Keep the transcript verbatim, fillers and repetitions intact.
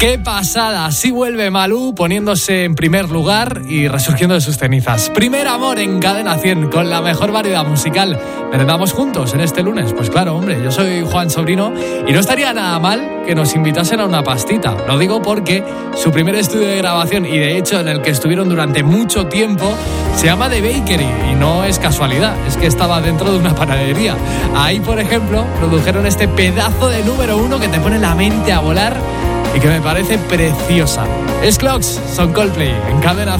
¡Qué pasada! Así vuelve Malú poniéndose en primer lugar y resurgiendo de sus cenizas. Primer amor en Cadena cien con la mejor variedad musical. ¿Merendamos juntos en este lunes? Pues claro, hombre, yo soy Juan Sobrino y no estaría nada mal que nos invitasen a una pastita. Lo digo porque su primer estudio de grabación, y de hecho en el que estuvieron durante mucho tiempo, se llama The Bakery y no es casualidad, es que estaba dentro de una panadería. Ahí, por ejemplo, produjeron este pedazo de número uno que te pone la mente a volar y que me parece preciosa. Es Clocks, son Coldplay en Cadena